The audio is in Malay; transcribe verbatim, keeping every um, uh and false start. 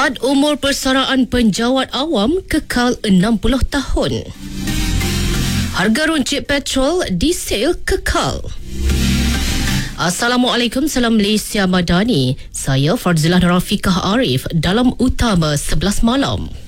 Had umur persaraan penjawat awam kekal enam puluh tahun. Harga runcit petrol, diesel kekal. Assalamualaikum, salam Malaysia Madani. Saya Farzilah Rafiqah Arif dalam Utama sebelas Malam.